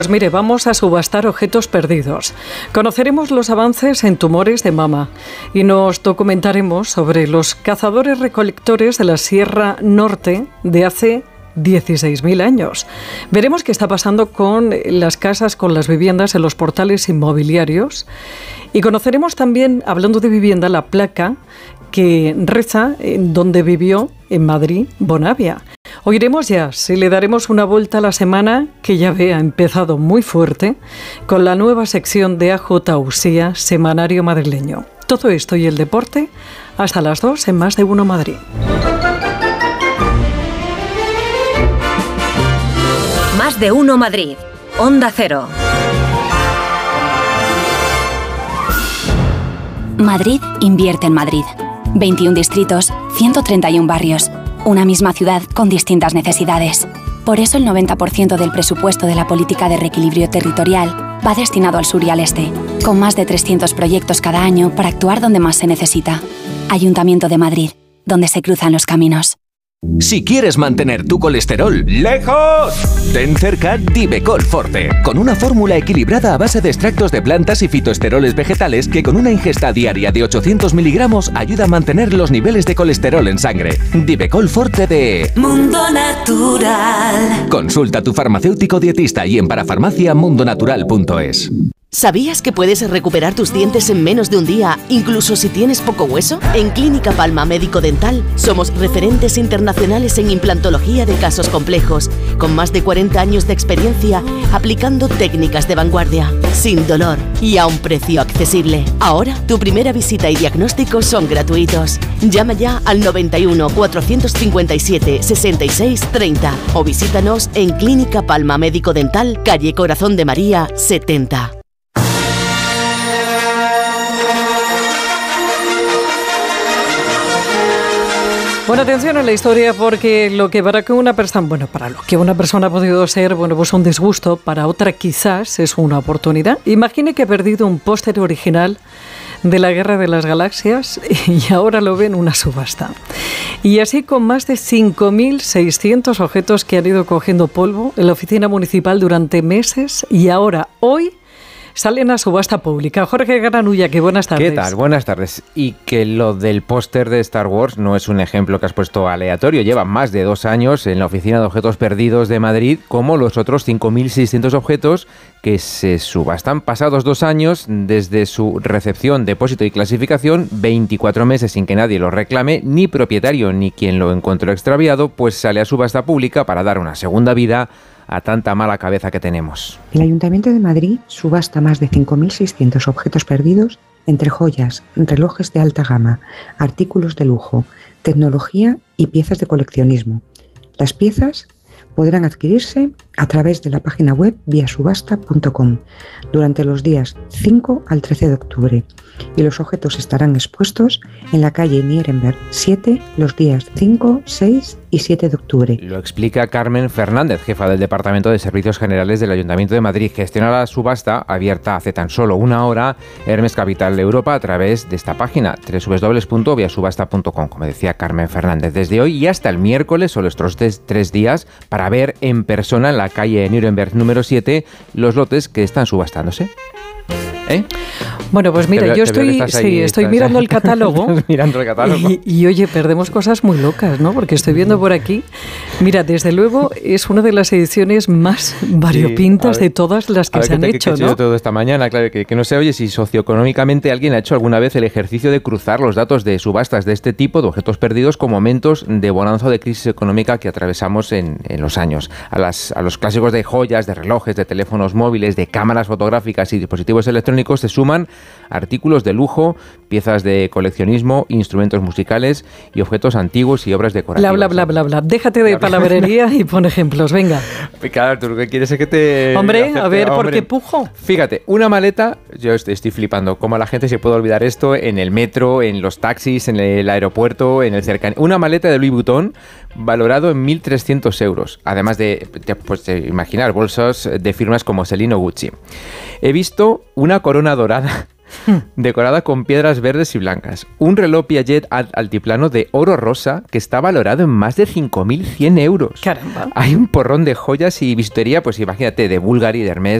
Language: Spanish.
Pues mire, vamos a subastar objetos perdidos. Conoceremos los avances en tumores de mama y nos documentaremos sobre los cazadores-recolectores de la Sierra Norte de hace 16.000 años. Veremos qué está pasando con las casas, con las viviendas en los portales inmobiliarios y conoceremos también, hablando de vivienda, la placa que reza en donde vivió en Madrid Bonavia. Oiremos ya si le daremos una vuelta a la semana que ya ha empezado muy fuerte con la nueva sección de AJ Usía, Semanario Madrileño. Todo esto y el deporte hasta las 2 en Más de Uno Madrid. Más de Uno Madrid. Onda Cero. Madrid invierte en Madrid. 21 distritos, 131 barrios. Una misma ciudad con distintas necesidades. Por eso el 90% del presupuesto de la política de reequilibrio territorial va destinado al sur y al este, con más de 300 proyectos cada año para actuar donde más se necesita. Ayuntamiento de Madrid, donde se cruzan los caminos. Si quieres mantener tu colesterol lejos, ten cerca Divecol Forte, con una fórmula equilibrada a base de extractos de plantas y fitoesteroles vegetales que con una ingesta diaria de 800 miligramos ayuda a mantener los niveles de colesterol en sangre. Divecol Forte de Mundo Natural. Consulta a tu farmacéutico dietista y en parafarmaciamundonatural.es. ¿Sabías que puedes recuperar tus dientes en menos de un día, incluso si tienes poco hueso? En Clínica Palma Médico Dental somos referentes internacionales en implantología de casos complejos, con más de 40 años de experiencia aplicando técnicas de vanguardia, sin dolor y a un precio accesible. Ahora, tu primera visita y diagnóstico son gratuitos. Llama ya al 91 457 66 30 o visítanos en Clínica Palma Médico Dental, calle Corazón de María 70. Bueno, atención a la historia porque lo que para lo que una persona ha podido ser, pues un disgusto, para otra quizás es una oportunidad. Imagine que ha perdido un póster original de la Guerra de las Galaxias y ahora lo ve en una subasta. Y así con más de 5.600 objetos que han ido cogiendo polvo en la oficina municipal durante meses y ahora, hoy, salen a subasta pública. Jorge Granulla, que buenas tardes. ¿Qué tal? Buenas tardes. Y que lo del póster de Star Wars no es un ejemplo que has puesto aleatorio. Lleva más de 2 años en la Oficina de Objetos Perdidos de Madrid, como los otros 5.600 objetos que se subastan. Pasados 2 años desde su recepción, depósito y clasificación, 24 meses sin que nadie lo reclame, ni propietario ni quien lo encontró extraviado, pues sale a subasta pública para dar una segunda vida a tanta mala cabeza que tenemos. El Ayuntamiento de Madrid subasta más de 5.600 objetos perdidos entre joyas, relojes de alta gama, artículos de lujo, tecnología y piezas de coleccionismo. Las piezas podrán adquirirse a través de la página web viasubasta.com durante los días 5 al 13 de octubre y los objetos estarán expuestos en la calle Nierenberg 7 los días 5, 6 y 7 de octubre. Lo explica Carmen Fernández, jefa del Departamento de Servicios Generales del Ayuntamiento de Madrid. Gestiona la subasta, abierta hace tan solo una hora, Hermes Capital Europa, a través de esta página, www.viasubasta.com, como decía Carmen Fernández. Desde hoy y hasta el miércoles, solo estos 3 días, para ver en persona en la calle Nuremberg número 7 los lotes que están subastándose. Bueno, pues mira, yo estoy mirando el catálogo. Mirando el catálogo. Y oye, perdemos cosas muy locas, ¿no? Porque estoy viendo por aquí. Mira, desde luego es una de las ediciones más variopintas de todas las que se han hecho, ¿no? Todo esta mañana, claro, que no sé, oye, si socioeconómicamente alguien ha hecho alguna vez el ejercicio de cruzar los datos de subastas de este tipo, de objetos perdidos, con momentos de bonanza o de crisis económica que atravesamos en los años. A los clásicos de joyas, de relojes, de teléfonos móviles, de cámaras fotográficas y dispositivos electrónicos se suman artículos de lujo, piezas de coleccionismo, instrumentos musicales y objetos antiguos y obras decorativas. Bla. Déjate de palabrería y pon ejemplos, venga. Claro, tú lo que quieres es que te... Hombre, a ver, ¿por qué pujo? Fíjate, una maleta, yo estoy flipando, cómo la gente se puede olvidar esto en el metro, en los taxis, en el aeropuerto, en el cercano. Una maleta de Louis Vuitton valorado en 1.300 euros, además de imaginar bolsos de firmas como Celine o Gucci. He visto una corona dorada decorada con piedras verdes y blancas. Un reloj Piaget altiplano de oro rosa que está valorado en más de 5.100 euros. Caramba. Hay un porrón de joyas y bisutería, pues imagínate, de Bulgari, de Hermès,